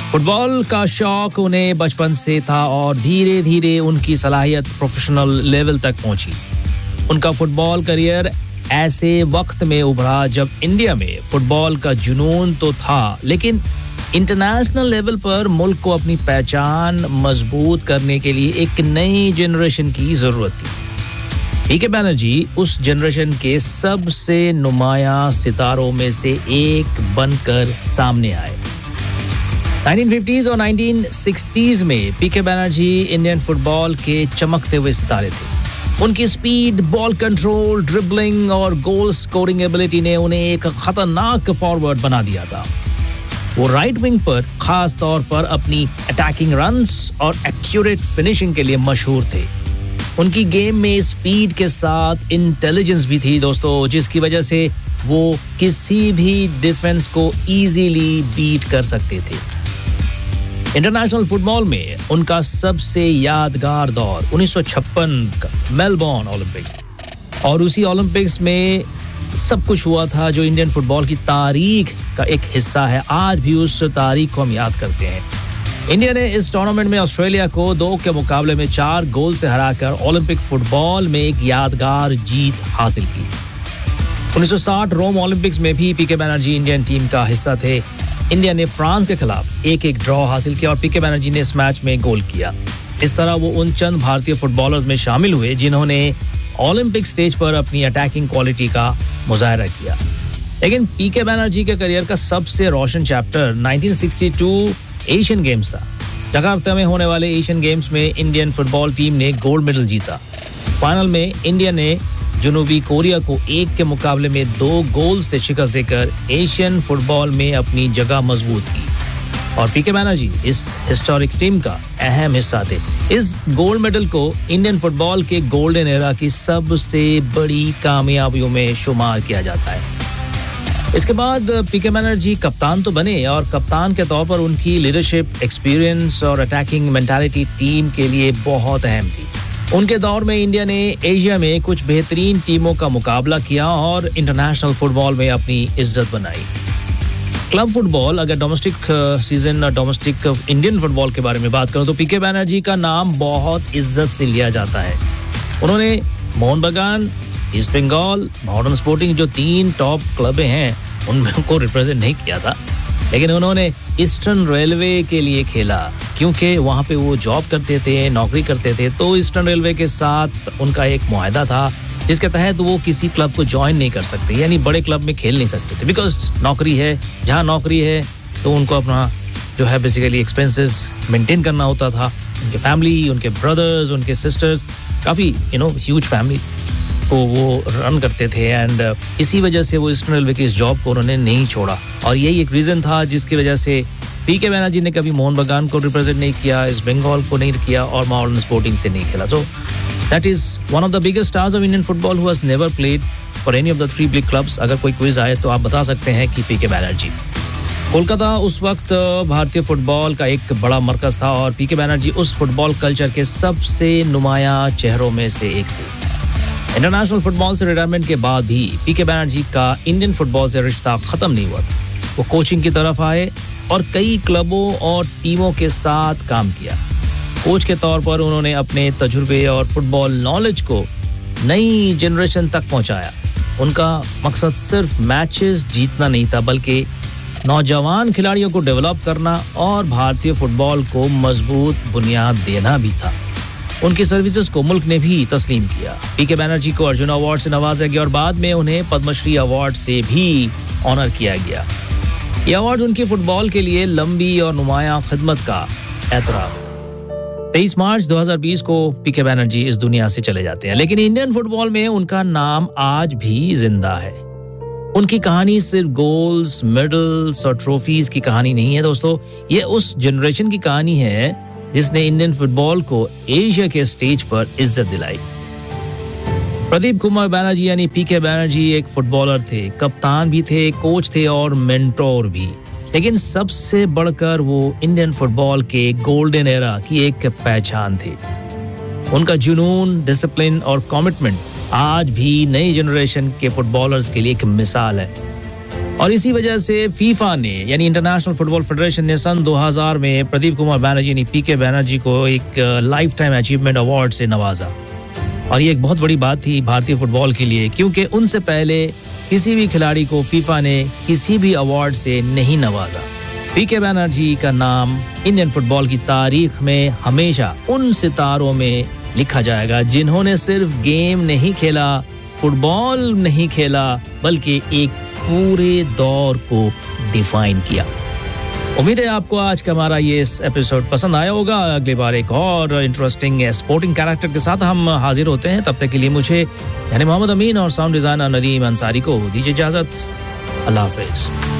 Football का शौक उन्हें बचपन से था और धीरे धीरे उनकी सलाहियत प्रोफेशनल लेवल तक पहुंची। उनका फुटबॉल करियर ऐसे वक्त में उभरा जब इंडिया में फुटबॉल का जुनून तो था, लेकिन इंटरनेशनल लेवल पर मुल्क को अपनी पहचान मजबूत करने के लिए एक नई जनरेशन की जरूरत थी। पीके बैनर्जी उस जनरेशन के सबसे नुमायां सितारों में से एक बनकर सामने आए। 1950s और 1960s में पीके बैनर्जी इंडियन फुटबॉल के चमकते हुए सितारे थे। उनकी स्पीड, बॉल कंट्रोल, ड्रिबलिंग और गोल स्कोरिंग एबिलिटी ने उन्हें एक खतरनाक फॉरवर्ड बना दिया था। वो राइट विंग पर खास तौर पर अपनी अटैकिंग रन्स और एक्यूरेट फिनिशिंग के लिए मशहूर थे। उनकी गेम में स्पीड के साथ इंटेलिजेंस भी थी दोस्तों, जिसकी वजह से वो किसी भी डिफेंस को इजीली बीट कर सकते थे। इंटरनेशनल फुटबॉल में उनका सबसे यादगार दौर 1956 का मेलबोर्न ओलंपिक्स, और उसी ओलंपिक्स में सब कुछ हुआ था जो इंडियन फुटबॉल की तारीख का एक हिस्सा है। आज भी उस तारीख को हम याद करते हैं। इंडिया ने इस टूर्नामेंट में ऑस्ट्रेलिया को 2 के मुकाबले में 4 गोल से हराकर ओलंपिक फुटबॉल में एक यादगार जीत हासिल की। 1960 रोम ओलंपिक्स में भी पीके बैनर्जी इंडियन टीम का हिस्सा थे। इंडिया ने फ्रांस के खिलाफ 1-1 ड्रॉ हासिल किया और पीके बैनर्जी ने इस मैच में गोल किया। इस तरह वो उन चंद भारतीय फुटबॉलर्स में शामिल हुए जिन्होंने ओलंपिक स्टेज पर अपनी अटैकिंग क्वालिटी का मुजाहरा किया। लेकिन पीके बैनर्जी के करियर का सबसे रोशन चैप्टर 1962 एशियन गेम्स था। जकार्ता में होने वाले एशियन गेम्स में इंडियन फुटबॉल टीम ने गोल्ड मेडल जीता। फाइनल में इंडिया ने जनूबी कोरिया को 1 के मुकाबले में 2 गोल से शिकस्त देकर एशियन फुटबॉल में अपनी जगह मजबूत की और पीके बैनर्जी इस हिस्टोरिक टीम का अहम हिस्सा थे। इस गोल्ड मेडल को इंडियन फुटबॉल के गोल्डन एरा की सबसे बड़ी कामयाबियों में शुमार किया जाता है। इसके बाद पीके बैनर्जी कप्तान तो बने और कप्तान के तौर पर उनकी लीडरशिप, एक्सपीरियंस और अटैकिंग मेंटालिटी टीम के लिए बहुत अहम थी। उनके दौर में इंडिया ने एशिया में कुछ बेहतरीन टीमों का मुकाबला किया और इंटरनेशनल फुटबॉल में अपनी इज्जत बनाई। क्लब फुटबॉल, अगर domestic season domestic Indian football के बारे में बात करूं तो पीके बैनर्जी का नाम बहुत इज्जत से लिया जाता है। उन्होंने मोहन बगान, ईस्ट बंगाल, मॉडर्न स्पोर्टिंग जो 3 टॉप क्लबें हैं उनको रिप्रेजेंट नहीं किया था, लेकिन उन्होंने ईस्टर्न रेलवे के लिए खेला क्योंकि वहाँ पे वो जॉब करते थे, नौकरी करते थे। तो ईस्टर्न रेलवे के साथ उनका एक मुआहदा था जिसके तहत वो किसी क्लब को ज्वाइन नहीं कर सकते, यानी बड़े क्लब में खेल नहीं सकते थे। बिकॉज नौकरी है, जहाँ नौकरी है तो उनको अपना जो है बेसिकली एक्सपेंसेस मेंटेन करना होता था। उनके फैमिली, उनके ब्रदर्स, उनके सिस्टर्स, काफ़ी ह्यूज फैमिली को वो रन करते थे एंड इसी वजह से वो ईस्टर्न रेलवे की इस जॉब को उन्होंने नहीं छोड़ा और यही एक रीज़न था जिसकी वजह से पीके बैनर्जी ने कभी मोहन बगान को रिप्रेजेंट नहीं किया, ईस्ट बंगाल को नहीं किया और मॉडर्न स्पोर्टिंग से नहीं खेला। So that is one of the biggest stars of Indian football who has never played for any of the 3 big clubs. अगर कोई क्विज आए तो आप बता सकते हैं कि पीके बैनर्जी। कोलकाता उस वक्त भारतीय फुटबॉल का एक बड़ा मरकज था और पीके बैनर्जी उस फुटबॉल कल्चर के सबसे नुमायां चेहरों में से एक थे। इंटरनेशनल फुटबॉल से रिटायरमेंट के बाद भी पीके बैनर्जी का इंडियन फुटबॉल से रिश्ता खत्म नहीं हुआ। वो कोचिंग की तरफ आए और कई क्लबों और टीमों के साथ काम किया। कोच के तौर पर उन्होंने अपने तजुर्बे और फुटबॉल नॉलेज को नई जनरेशन तक पहुंचाया। उनका मकसद सिर्फ मैचेस जीतना नहीं था, बल्कि नौजवान खिलाड़ियों को डेवलप करना और भारतीय फुटबॉल को मजबूत बुनियाद देना भी था। उनकी सर्विसेज को मुल्क ने भी तस्लीम किया। पीके बैनर्जी को अर्जुन अवार्ड से नवाजा गया और बाद में उन्हें पद्मश्री अवार्ड से भी ऑनर किया गया। यह अवार्ड उनकी फुटबॉल के लिए लंबी और नुमायां खिदमत का एतराफ। 23 मार्च 2020 को पीके बैनर्जी इस दुनिया से चले जाते हैं, लेकिन इंडियन फुटबॉल में उनका नाम आज भी जिंदा है। उनकी कहानी सिर्फ गोल्स, मेडल्स और ट्रॉफीज की कहानी नहीं है दोस्तों, ये उस जनरेशन की कहानी है जिसने इंडियन फुटबॉल को एशिया के स्टेज पर इज्जत दिलाई। प्रदीप कुमार बैनर्जी यानी पीके बैनर्जी एक फुटबॉलर थे, कप्तान भी थे, कोच थे और मेंटोर भी, लेकिन सबसे बढ़कर वो इंडियन फुटबॉल के गोल्डन एरा की एक पहचान थे। उनका जुनून, डिसिप्लिन और कमिटमेंट आज भी नई जनरेशन के फुटबॉलर्स के लिए एक मिसाल है। और इसी वजह से फीफा ने यानी इंटरनेशनल फुटबॉल फेडरेशन ने सन 2000 में प्रदीप कुमार बैनर्जी यानी पीके बैनर्जी को एक लाइफ टाइम अचीवमेंट अवार्ड से नवाजा। और ये एक बहुत बड़ी बात थी भारतीय फुटबॉल के लिए, क्योंकि उनसे पहले किसी भी खिलाड़ी को फीफा ने किसी भी अवार्ड से नहीं नवाजा। पीके बैनर्जी का नाम इंडियन फुटबॉल की तारीख में हमेशा उन सितारों में लिखा जाएगा जिन्होंने सिर्फ गेम नहीं खेला, फुटबॉल नहीं खेला, बल्कि एक पूरे दौर को डिफाइन किया। उम्मीद है आपको आज का हमारा ये एपिसोड पसंद आया होगा। अगली बार एक और इंटरेस्टिंग स्पोर्टिंग कैरेक्टर के साथ हम हाजिर होते हैं। तब तक के लिए मुझे यानी मोहम्मद अमीन और साउंड डिजाइनर नदीम अंसारी को दीजिए इजाजत। अल्लाह हाफिज।